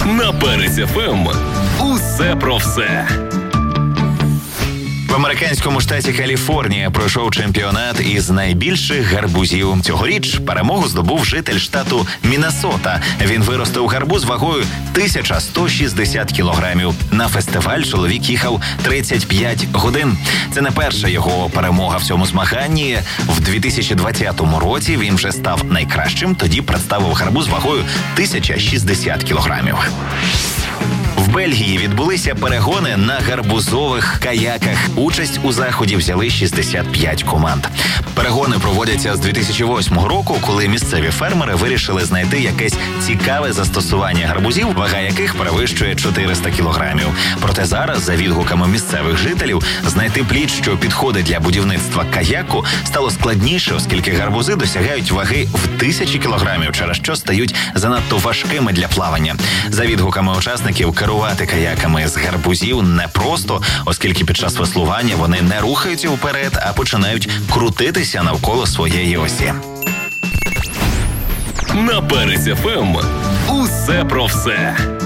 На Перець ФМ. Усе про все. В американському штаті Каліфорнія пройшов чемпіонат із найбільших гарбузів. Цьогоріч перемогу здобув житель штату Міннесота. Він виростив гарбуз вагою 1160 кілограмів. На фестиваль чоловік їхав 35 годин. Це не перша його перемога в цьому змаганні. В 2020 році він вже став найкращим. Тоді представив гарбуз вагою 1060 кілограмів. В Бельгії відбулися перегони на гарбузових каяках. Участь у заході взяли 65 команд. Перегони проводяться з 2008 року, коли місцеві фермери вирішили знайти якесь цікаве застосування гарбузів, вага яких перевищує 400 кілограмів. Проте зараз, за відгуками місцевих жителів, знайти плід, що підходить для будівництва каяку, стало складніше, оскільки гарбузи досягають ваги в 1000 кілограмів, через що стають занадто важкими для плавання. За відгуками учасників, керувати каяками з гарбузів непросто, оскільки під час веслування вони не рухаються вперед, а починають крутитися навколо своєї осі. На Перець ФМ. Усе про все.